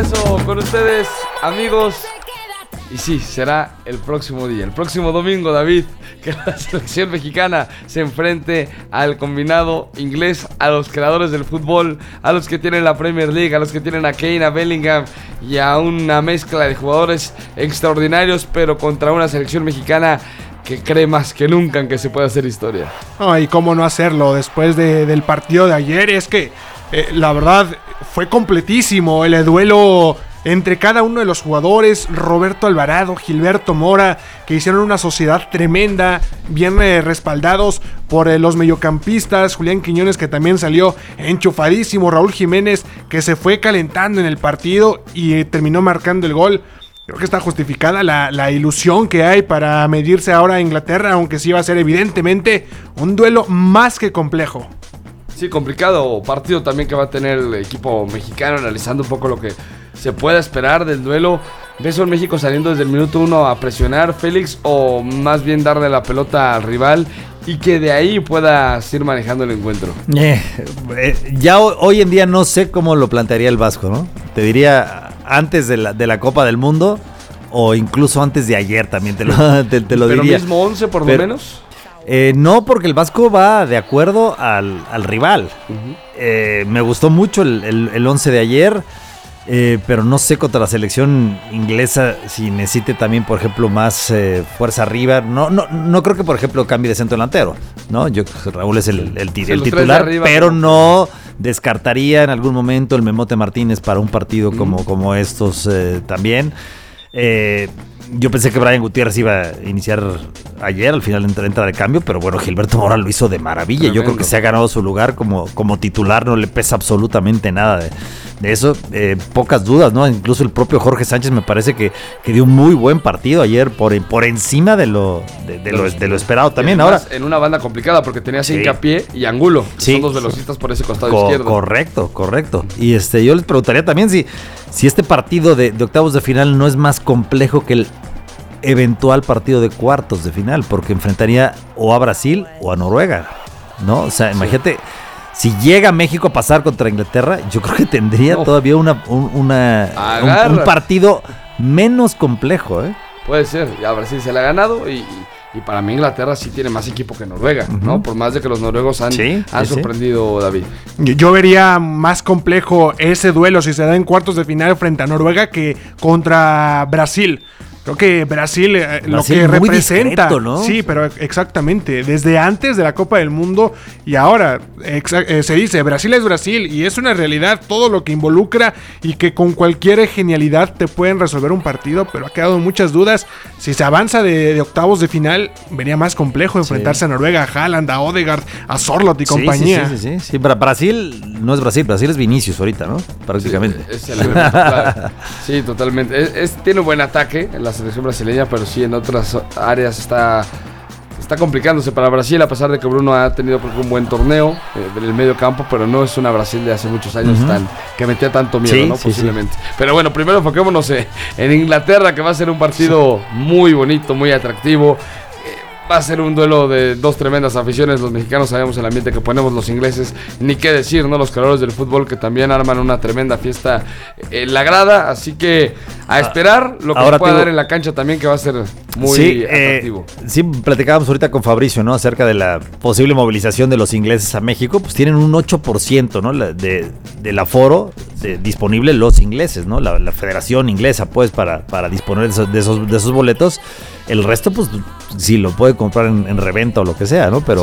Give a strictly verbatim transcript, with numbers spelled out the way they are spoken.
regreso con ustedes, amigos. Y sí, será el próximo día, el próximo domingo, David, que la selección mexicana se enfrente al combinado inglés, a los creadores del fútbol, a los que tienen la Premier League, a los que tienen a Kane, a Bellingham y a una mezcla de jugadores extraordinarios, pero contra una selección mexicana que cree más que nunca en que se puede hacer historia. No, y cómo no hacerlo después de, del partido de ayer. Es que eh, la verdad fue completísimo el duelo entre cada uno de los jugadores. Roberto Alvarado, Gilberto Mora, que hicieron una sociedad tremenda, bien eh, respaldados por eh, los mediocampistas. Julián Quiñones, que también salió enchufadísimo. Raúl Jiménez, que se fue calentando en el partido y eh, terminó marcando el gol. Creo que está justificada la, la ilusión que hay para medirse ahora a Inglaterra, aunque sí va a ser evidentemente un duelo más que complejo. Sí, complicado partido también que va a tener el equipo mexicano, analizando un poco lo que se pueda esperar del duelo. ¿Ves a México saliendo desde el minuto uno a presionar, Félix, o más bien darle la pelota al rival y que de ahí puedas ir manejando el encuentro? Eh, eh, ya hoy en día no sé cómo lo plantearía el Vasco, ¿no? Te diría antes de la, de la Copa del Mundo o incluso antes de ayer también te lo, te, te lo ¿Pero diría. ¿Pero mismo once por Pero, lo menos? Eh, no, porque el Vasco va de acuerdo al, al rival. Uh-huh. Eh, me gustó mucho el, el, el once de ayer, eh, pero no sé contra la selección inglesa si necesite también, por ejemplo, más eh, fuerza arriba. No, no, no creo que, por ejemplo, cambie de centro delantero, ¿no? Yo Raúl es el, el, el, el titular, arriba, pero como... no descartaría en algún momento el Memote Martínez para un partido uh-huh. como, como estos eh, también. Eh, yo pensé que Brian Gutiérrez iba a iniciar ayer, al final entra, entra de cambio, pero bueno, Gilberto Mora lo hizo de maravilla. Tremendo. Yo creo que se ha ganado su lugar como, como titular, no le pesa absolutamente nada de, de eso. Eh, pocas dudas, ¿no? Incluso el propio Jorge Sánchez me parece que, que dio un muy buen partido ayer, por, por encima de lo, de, de lo, de lo esperado también. Ahora, en una banda complicada, porque tenías sí. Hincapié y Angulo, que sí. son dos velocistas por ese costado Co- izquierdo. Correcto, correcto. Y este, yo les preguntaría también si, si este partido de, de octavos de final no es más complejo que el eventual partido de cuartos de final, porque enfrentaría o a Brasil o a Noruega, ¿no? O sea, sí. imagínate, si llega México a pasar contra Inglaterra, yo creo que tendría no. todavía una, un, una un, un partido menos complejo, ¿eh? Puede ser, ya Brasil se le ha ganado y, y para mí Inglaterra sí tiene más equipo que Noruega, uh-huh. ¿no? Por más de que los noruegos han, sí, han sí, sorprendido, sí. David. Yo vería más complejo ese duelo si se da en cuartos de final frente a Noruega que contra Brasil. Creo que Brasil, eh, Brasil lo que representa, discreto, ¿no? Sí, pero exactamente, desde antes de la Copa del Mundo y ahora exa- eh, se dice, Brasil es Brasil y es una realidad todo lo que involucra y que con cualquier genialidad te pueden resolver un partido, pero ha quedado muchas dudas. Si se avanza de, de octavos de final, vería más complejo enfrentarse sí. a Noruega, a Haaland, a Odegaard, a Sorloth y sí, compañía. Sí, sí, sí, sí, sí. Brasil no es Brasil, Brasil es Vinicius ahorita, ¿no? Prácticamente. Sí, es el, claro. sí totalmente. Es, es, tiene un buen ataque en la selección brasileña, pero sí en otras áreas está, está complicándose para Brasil, a pesar de que Bruno ha tenido un buen torneo eh, en el medio campo, pero no es una Brasil de hace muchos años uh-huh. tan, que metía tanto miedo, sí, ¿no? Sí, posiblemente. Sí. Pero bueno, primero enfoquémonos en, en Inglaterra, que va a ser un partido sí. muy bonito, muy atractivo. Va a ser un duelo de dos tremendas aficiones. Los mexicanos sabemos el ambiente que ponemos, los ingleses, ni qué decir, ¿no? Los creadores del fútbol que también arman una tremenda fiesta en la grada. Así que a esperar lo que Ahora pueda dar en la cancha también, que va a ser muy sí, atractivo. Eh, sí, platicábamos ahorita con Fabricio, ¿no? Acerca de la posible movilización de los ingleses a México. Pues tienen un ocho por ciento, ¿no? De, del aforo de, disponible los ingleses, ¿no? La, la Federación Inglesa, pues, para, para disponer de esos, de esos, de esos boletos. El resto, pues, sí lo puede comprar en, en reventa o lo que sea, ¿no? Pero